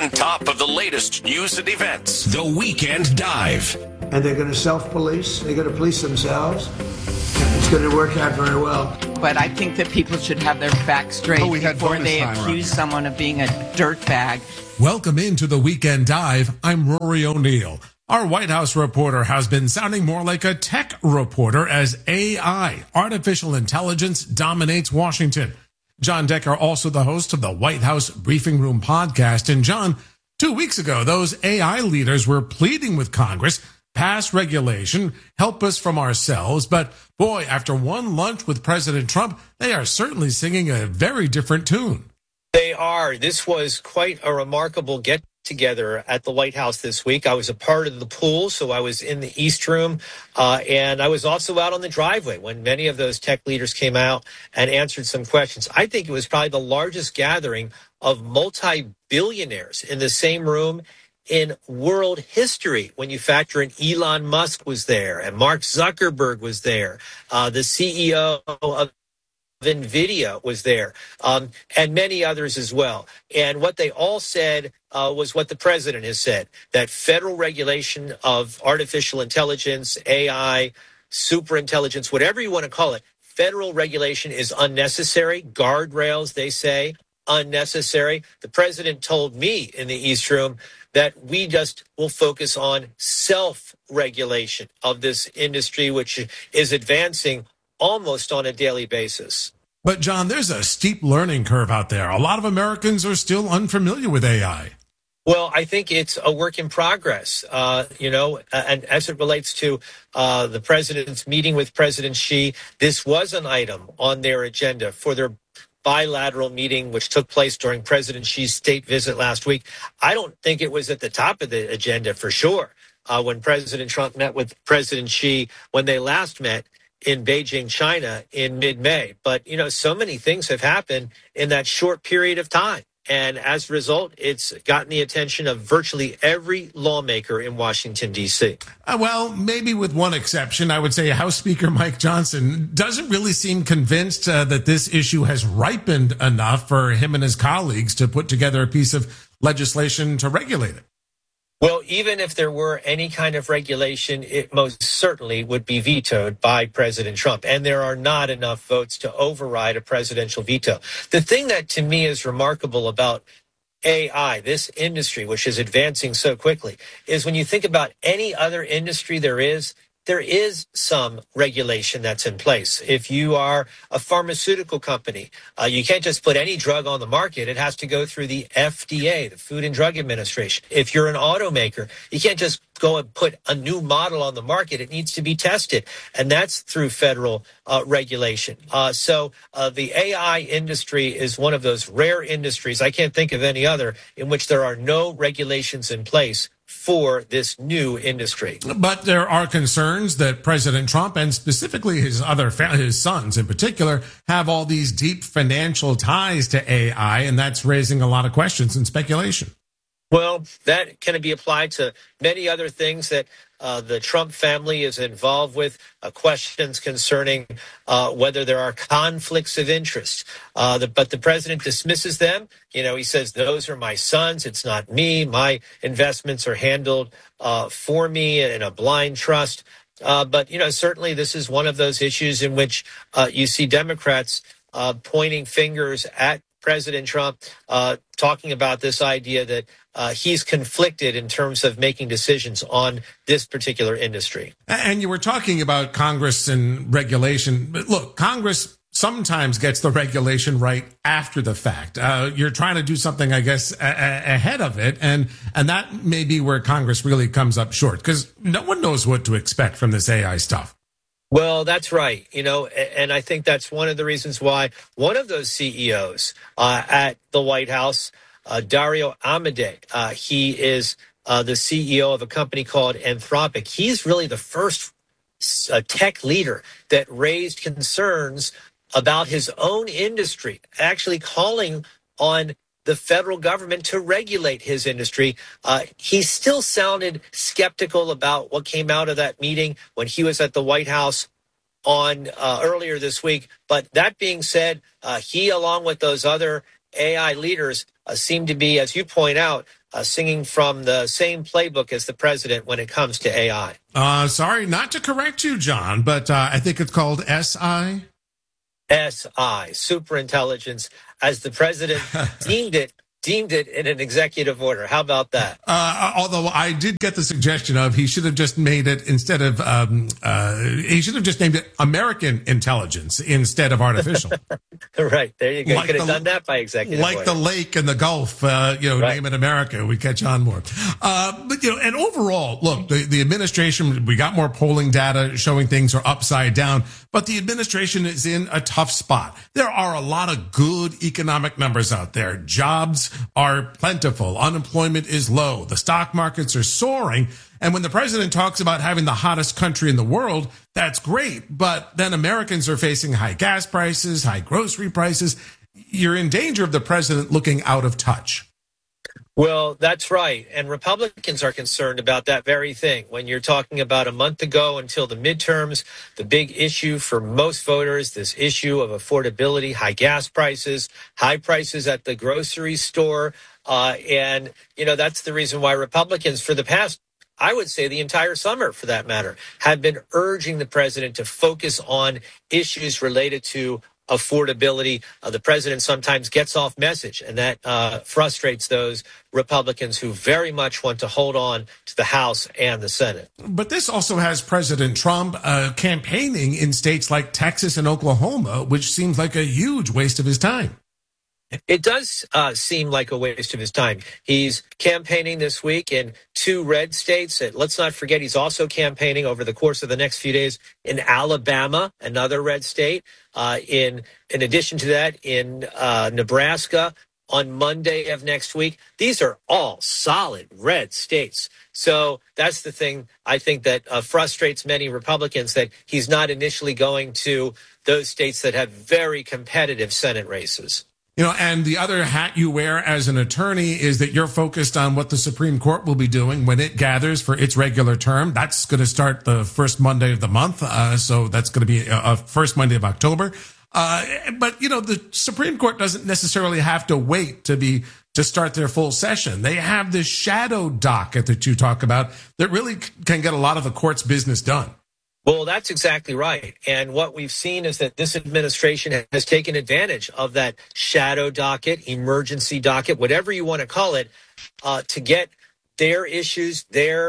on top of the latest news and events. The Weekend Dive. And they're going to self-police. They're going to police themselves. It's going to work out very well. But I think that people should have their facts straight before they accuse someone of being a dirtbag. Welcome into the Weekend Dive. I'm Rory O'Neill. Our White House reporter has been sounding more like a tech reporter as AI, artificial intelligence, dominates Washington. John Decker, also the host of the White House Briefing Room podcast. And John, 2 weeks ago, those AI leaders were pleading with Congress, pass regulation, help us from ourselves. But boy, after one lunch with President Trump, they are certainly singing a very different tune. They are. This was quite a remarkable get-together at the White House this week. I was a part of the pool, so I was in the East Room, and I was also out on the driveway when many of those tech leaders came out and answered some questions. I think it was probably the largest gathering of multi-billionaires in the same room in world history when you factor in Elon Musk was there and Mark Zuckerberg was there, the CEO of NVIDIA was there, and many others as well. And what they all said was what the president has said, that federal regulation of artificial intelligence, AI, superintelligence, whatever you want to call it, federal regulation is unnecessary. Guardrails, they say, unnecessary. The president told me in the East Room that we just will focus on self-regulation of this industry, which is advancing almost on a daily basis. But John, there's a steep learning curve out there. A lot of Americans are still unfamiliar with AI. Well, I think it's a work in progress, and as it relates to the president's meeting with President Xi, this was an item on their agenda for their bilateral meeting, which took place during President Xi's state visit last week. I don't think it was at the top of the agenda for sure when President Trump met with President Xi when they last met in Beijing, China in mid-May. But, so many things have happened in that short period of time. And as a result, it's gotten the attention of virtually every lawmaker in Washington, D.C. Well, maybe with one exception, I would say House Speaker Mike Johnson doesn't really seem convinced that this issue has ripened enough for him and his colleagues to put together a piece of legislation to regulate it. Well, even if there were any kind of regulation, it most certainly would be vetoed by President Trump. And there are not enough votes to override a presidential veto. The thing that to me is remarkable about AI, this industry, which is advancing so quickly, is when you think about any other industry there is some regulation that's in place. If you are a pharmaceutical company, you can't just put any drug on the market. It has to go through the FDA, the Food and Drug Administration. If you're an automaker, you can't just go and put a new model on the market. It needs to be tested, and that's through federal regulation. So the AI industry is one of those rare industries, I can't think of any other, in which there are no regulations in place for this new industry. But there are concerns that President Trump and specifically his sons in particular have all these deep financial ties to AI, and that's raising a lot of questions and speculation. Well, that can be applied to many other things that the Trump family is involved with, questions concerning whether there are conflicts of interest. But the president dismisses them. He says, those are my sons. It's not me. My investments are handled for me in a blind trust. But, certainly this is one of those issues in which you see Democrats pointing fingers at President Trump, talking about this idea that he's conflicted in terms of making decisions on this particular industry. And you were talking about Congress and regulation. But look, Congress sometimes gets the regulation right after the fact. You're trying to do something, I guess, ahead of it. And that may be where Congress really comes up short, because no one knows what to expect from this AI stuff. Well, that's right. And I think that's one of the reasons why one of those CEOs at the White House, Dario Amodei, he is the CEO of a company called Anthropic. He's really the first tech leader that raised concerns about his own industry, actually calling on the federal government to regulate his industry. He still sounded skeptical about what came out of that meeting when he was at the White House on earlier this week. But that being said, he, along with those other AI leaders seem to be, as you point out, singing from the same playbook as the president when it comes to AI. Sorry, not to correct you, John, but I think it's called SI. SI, superintelligence, as the president deemed it in an executive order. How about that? Although I did get the suggestion of he should have just made it instead of he should have just named it American intelligence instead of artificial. Right. There you go. Like you could have done that by executive order. Like the lake and the Gulf, right. Name it America. We catch on more. But and overall, look, the administration, we got more polling data showing things are upside down, but the administration is in a tough spot. There are a lot of good economic numbers out there. Jobs are plentiful. Unemployment is low. The stock markets are soaring. And when the president talks about having the hottest country in the world, that's great. But then Americans are facing high gas prices, high grocery prices. You're in danger of the president looking out of touch. Well, that's right. And Republicans are concerned about that very thing. When you're talking about a month ago until the midterms, the big issue for most voters, this issue of affordability, high gas prices, high prices at the grocery store. And that's the reason why Republicans for the past, I would say the entire summer for that matter, have been urging the president to focus on issues related to affordability. The president sometimes gets off message, and that frustrates those Republicans who very much want to hold on to the House and the Senate. But this also has President Trump campaigning in states like Texas and Oklahoma, which seems like a huge waste of his time. It does seem like a waste of his time. He's campaigning this week in 2 red states. Let's not forget he's also campaigning over the course of the next few days in Alabama, another red state. In addition to that, in Nebraska on Monday of next week. These are all solid red states. So that's the thing I think that frustrates many Republicans, that he's not initially going to those states that have very competitive Senate races. And the other hat you wear as an attorney is that you're focused on what the Supreme Court will be doing when it gathers for its regular term. That's going to start the first Monday of the month. So that's going to be first Monday of October. But the Supreme Court doesn't necessarily have to wait to start their full session. They have this shadow docket that you talk about that really can get a lot of the court's business done. Well, that's exactly right. And what we've seen is that this administration has taken advantage of that shadow docket, emergency docket, whatever you want to call it, to get their issues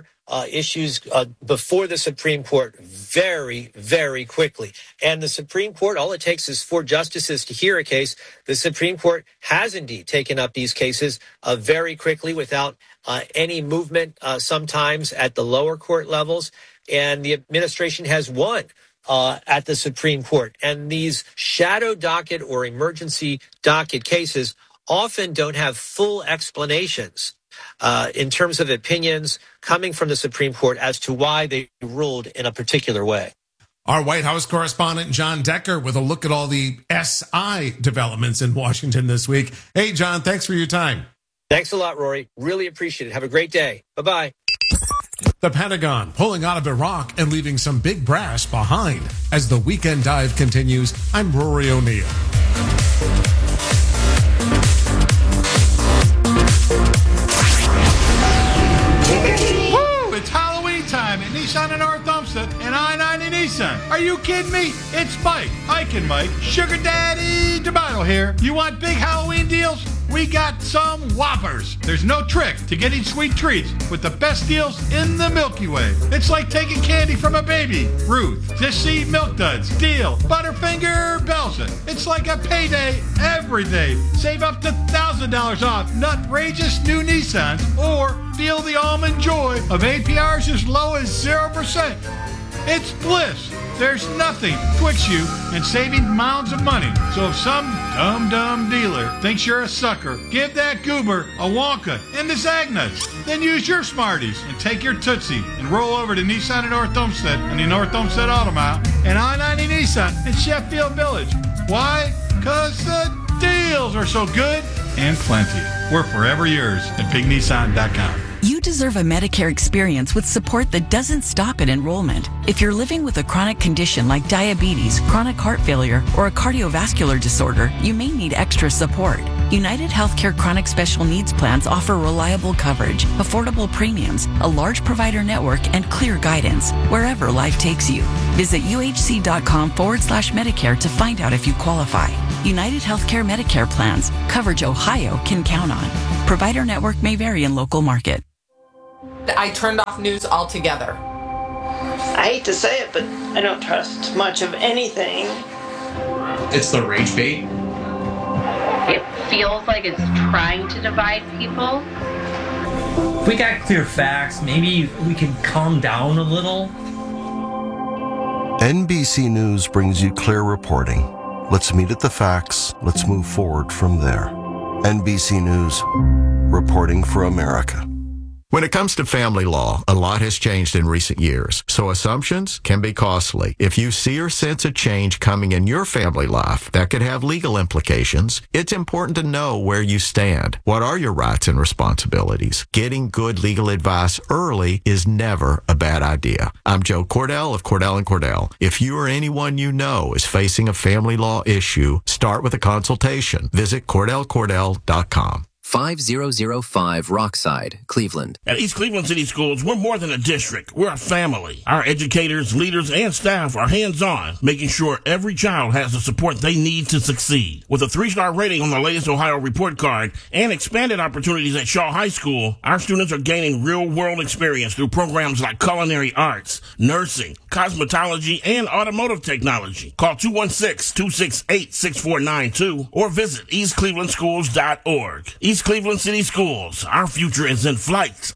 before the Supreme Court very, very quickly. And the Supreme Court, all it takes is 4 justices to hear a case. The Supreme Court has indeed taken up these cases very quickly without any movement sometimes at the lower court levels. And the administration has won at the Supreme Court. And these shadow docket or emergency docket cases often don't have full explanations in terms of opinions coming from the Supreme Court as to why they ruled in a particular way. Our White House correspondent, John Decker, with a look at all the SI developments in Washington this week. Hey, John, thanks for your time. Thanks a lot, Rory. Really appreciate it. Have a great day. Bye-bye. The Pentagon pulling out of Iraq and leaving some big brass behind. As the Weekend Dive continues, I'm Rory O'Neill. It's Halloween time at Nissan in North Olmsted and I-90 Nissan. Are you kidding me? It's Mike, Ike and Mike, Sugar Daddy DeMotto here. You want big Halloween deals? We got some whoppers. There's no trick to getting sweet treats with the best deals in the Milky Way. It's like taking candy from a baby. Ruth, Just See Milk Duds, Deal, Butterfinger, Belgian. It's like a payday every day. Save up to $1,000 off nutrageous new Nissans or feel the almond joy of APRs as low as 0%. It's bliss. There's nothing twixt you and saving mounds of money. So if some dumb dealer thinks you're a sucker, give that goober a Wonka and the Zagnuts. Then use your Smarties and take your Tootsie and roll over to Nissan in North Olmsted on the North Olmsted Auto Mile and I-90 Nissan in Sheffield Village. Why? Because the deals are so good and plenty. We're forever yours at BigNissan.com. You deserve a Medicare experience with support that doesn't stop at enrollment. If you're living with a chronic condition like diabetes, chronic heart failure, or a cardiovascular disorder, you may need extra support. United Healthcare Chronic Special Needs Plans offer reliable coverage, affordable premiums, a large provider network, and clear guidance wherever life takes you. Visit uhc.com/Medicare to find out if you qualify. United Healthcare Medicare plans. Coverage Ohio can count on. Provider network may vary in local market. I turned off news altogether. I hate to say it, but I don't trust much of anything. It's the rage bait. It feels like it's trying to divide people. If we got clear facts, maybe we could calm down a little. NBC News brings you clear reporting. Let's meet at the facts. Let's move forward from there. NBC News, reporting for America. When it comes to family law, a lot has changed in recent years, so assumptions can be costly. If you see or sense a change coming in your family life that could have legal implications, it's important to know where you stand. What are your rights and responsibilities? Getting good legal advice early is never a bad idea. I'm Joe Cordell of Cordell & Cordell. If you or anyone you know is facing a family law issue, start with a consultation. Visit CordellCordell.com. 5005 Rockside, Cleveland. At East Cleveland City Schools, we're more than a district. We're a family. Our educators, leaders, and staff are hands-on, making sure every child has the support they need to succeed. With a 3-star rating on the latest Ohio report card and expanded opportunities at Shaw High School, our students are gaining real-world experience through programs like culinary arts, nursing, cosmetology, and automotive technology. Call 216-268-6492 or visit eastclevelandschools.org. East Cleveland City Schools. Our future is in flight.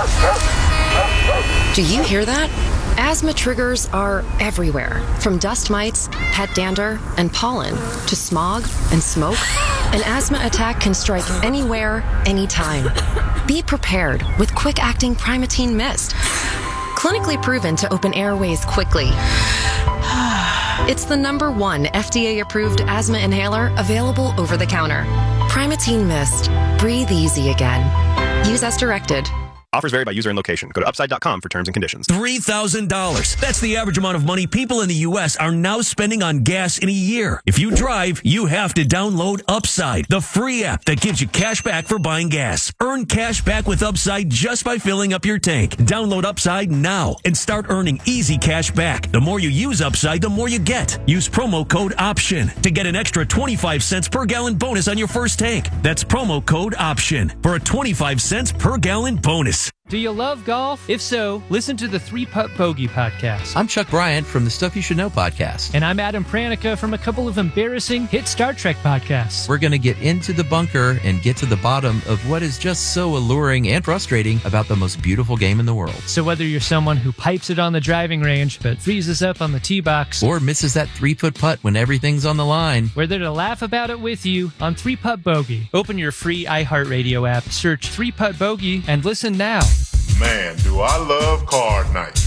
Do you hear that? Asthma triggers are everywhere, from dust mites, pet dander, and pollen, to smog and smoke. An asthma attack can strike anywhere, anytime. Be prepared with quick-acting Primatene Mist. Clinically proven to open airways quickly. It's the #1 FDA-approved asthma inhaler available over the counter. Primatene Mist. Breathe easy again. Use as directed. Offers vary by user and location. Go to upside.com for terms and conditions. $3,000. That's the average amount of money people in the U.S. are now spending on gas in a year. If you drive, you have to download Upside, the free app that gives you cash back for buying gas. Earn cash back with Upside just by filling up your tank. Download Upside now and start earning easy cash back. The more you use Upside, the more you get. Use promo code OPTION to get an extra 25 cents per gallon bonus on your first tank. That's promo code OPTION for a 25 cents per gallon bonus. Do you love golf? If so, listen to the 3-Putt Bogey podcast. I'm Chuck Bryant from the Stuff You Should Know podcast. And I'm Adam Pranica from a couple of embarrassing hit Star Trek podcasts. We're going to get into the bunker and get to the bottom of what is just so alluring and frustrating about the most beautiful game in the world. So whether you're someone who pipes it on the driving range but freezes up on the tee box, or misses that 3-foot putt when everything's on the line, we're there to laugh about it with you on 3-Putt Bogey. Open your free iHeartRadio app, search 3-Putt Bogey, and listen now. Man, do I love card night.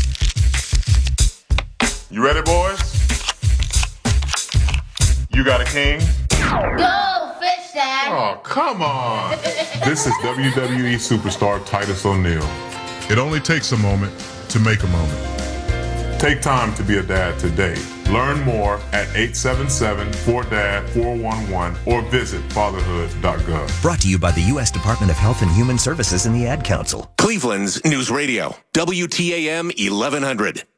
You ready, boys? You got a king? Go, fish dad! Oh, come on. This is WWE superstar Titus O'Neil. It only takes a moment to make a moment. Take time to be a dad today. Learn more at 877-4DAD-411 or visit fatherhood.gov. Brought to you by the U.S. Department of Health and Human Services and the Ad Council. Cleveland's News Radio, WTAM 1100.